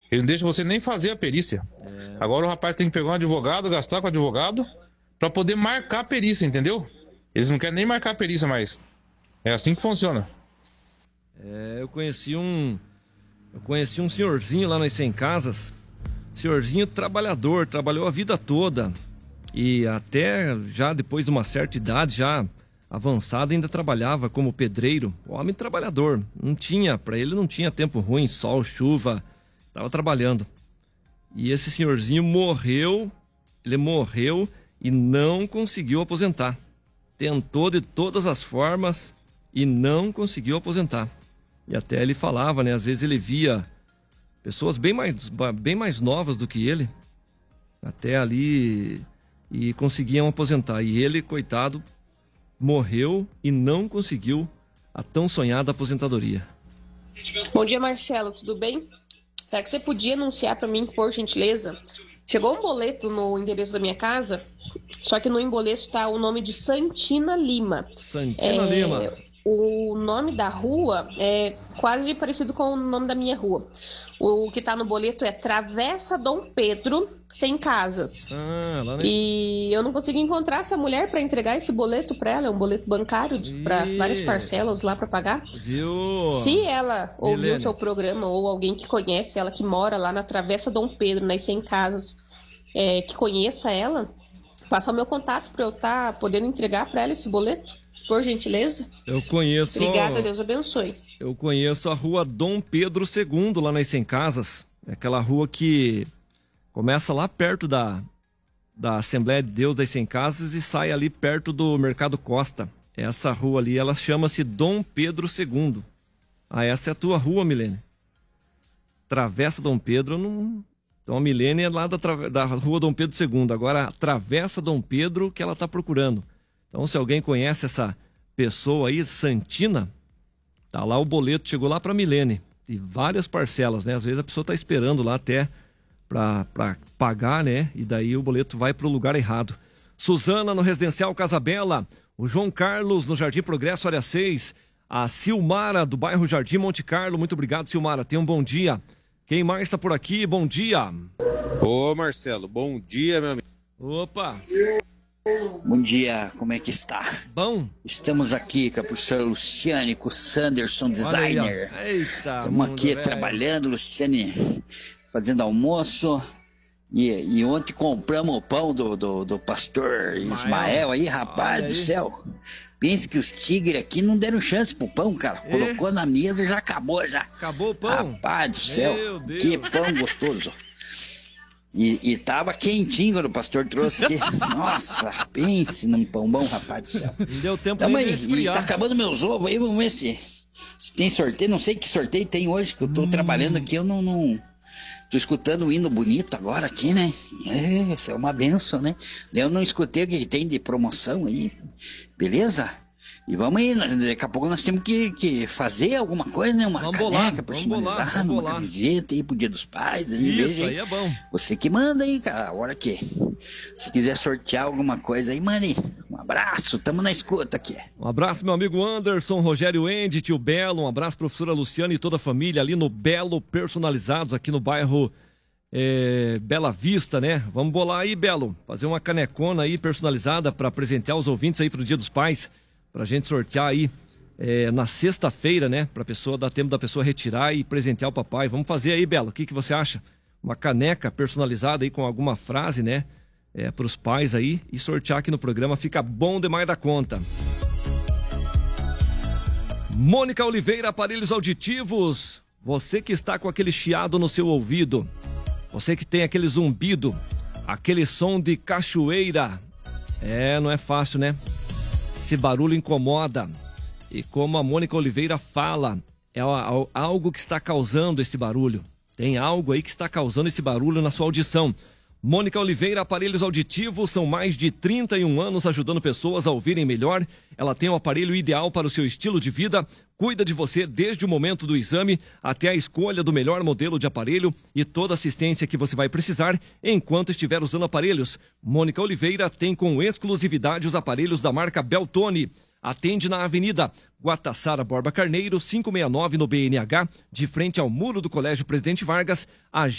Ele não deixa você nem fazer a perícia. Agora o rapaz tem que pegar um advogado, gastar com o advogado, para poder marcar a perícia, entendeu? Eles não querem nem marcar a perícia mais. É assim que funciona. Eu conheci um senhorzinho lá nas 100 Casas. Senhorzinho trabalhador, trabalhou a vida toda. E até já depois de uma certa idade, já avançada, ainda trabalhava como pedreiro. Homem trabalhador. Para ele não tinha tempo ruim, sol, chuva. Estava trabalhando. E esse senhorzinho morreu. Ele morreu e não conseguiu aposentar. Tentou de todas as formas e não conseguiu aposentar. E até ele falava, né? Às vezes ele via pessoas bem mais novas do que ele, até ali, e conseguiam aposentar. E ele, coitado, morreu e não conseguiu a tão sonhada aposentadoria. Bom dia, Marcelo, tudo bem? Será que você podia anunciar para mim, por gentileza? Chegou um boleto no endereço da minha casa, só que no emboleto está o nome de Santina Lima. Santina Lima. O nome da rua é quase parecido com o nome da minha rua. O que está no boleto é Travessa Dom Pedro, 100 Casas. E eu não consigo encontrar essa mulher para entregar esse boleto para ela. É um boleto bancário para várias parcelas lá para pagar. Viu? Se ela ouviu o seu programa ou alguém que conhece ela, que mora lá na Travessa Dom Pedro, nas 100 Casas, que conheça ela, passa o meu contato para eu estar podendo entregar para ela esse boleto. Por gentileza. Eu conheço. Obrigada, Deus abençoe. Eu conheço a rua Dom Pedro II, lá nas 100 Casas. É aquela rua que começa lá perto da Assembleia de Deus das 100 Casas e sai ali perto do Mercado Costa. Essa rua ali, ela chama-se Dom Pedro II. Ah, essa é a tua rua, Milene? Travessa Dom Pedro, não. Então a Milene é lá da rua Dom Pedro II. Agora, a Travessa Dom Pedro que ela está procurando. Então, se alguém conhece essa pessoa aí, Santina, tá lá o boleto, chegou lá para Milene. E várias parcelas, né? Às vezes a pessoa tá esperando lá até para pagar, né? E daí o boleto vai pro lugar errado. Suzana no Residencial Casa Bela, o João Carlos no Jardim Progresso, área 6, a Silmara do bairro Jardim Monte Carlo. Muito obrigado, Silmara. Tenha um bom dia. Quem mais está por aqui? Bom dia. Ô, Marcelo, bom dia, meu amigo. Opa. Bom dia, como é que está? Bom. Estamos aqui com a professora Luciane, com o Sanderson Designer. Eita. Estamos aqui trabalhando, Luciane, fazendo almoço. E ontem compramos o pão do pastor Ismael aí, rapaz do céu. Pense que os tigres aqui não deram chance pro pão, cara. Colocou na mesa e já acabou já. Acabou o pão? Rapaz do céu, que pão gostoso. E tava quentinho quando o pastor trouxe aqui. Nossa, pense num pão bom, rapaz do céu. Não deu tempo de esfriar. E tá acabando meus ovos aí, vamos ver se tem sorteio. Não sei que sorteio tem hoje, que eu tô trabalhando aqui, eu não... Tô escutando um hino bonito agora aqui, né? Isso é uma benção, né? Eu não escutei o que tem de promoção aí, beleza? E vamos aí, daqui a pouco nós temos que fazer alguma coisa, né? Uma caneca personalizada, uma camiseta aí pro Dia dos Pais. Aí, isso aí é bom. Você que manda aí, cara, a hora que se quiser sortear alguma coisa aí, manda aí. Um abraço, tamo na escuta aqui. Um abraço, meu amigo Anderson, Rogério Endi, tio Belo, um abraço, professora Luciana e toda a família ali no Belo Personalizados, aqui no bairro Bela Vista, né? Vamos bolar aí, Belo, fazer uma canecona aí personalizada para presentear os ouvintes aí pro Dia dos Pais. Pra gente sortear aí na sexta-feira, né? Pra pessoa, dar tempo da pessoa retirar e presentear o papai. Vamos fazer aí, Belo. O que você acha? Uma caneca personalizada aí com alguma frase, né? Pros pais aí e sortear aqui no programa. Fica bom demais da conta. Mônica Oliveira, aparelhos auditivos. Você que está com aquele chiado no seu ouvido. Você que tem aquele zumbido. Aquele som de cachoeira. Não é fácil, né? Esse barulho incomoda. E como a Mônica Oliveira fala, é algo que está causando esse barulho. Tem algo aí que está causando esse barulho na sua audição. Mônica Oliveira, aparelhos auditivos, são mais de 31 anos ajudando pessoas a ouvirem melhor. Ela tem o aparelho ideal para o seu estilo de vida, cuida de você desde o momento do exame até a escolha do melhor modelo de aparelho e toda a assistência que você vai precisar enquanto estiver usando aparelhos. Mônica Oliveira tem com exclusividade os aparelhos da marca Beltone. Atende na Avenida Guatassara Borba Carneiro, 569 no BNH, de frente ao muro do Colégio Presidente Vargas.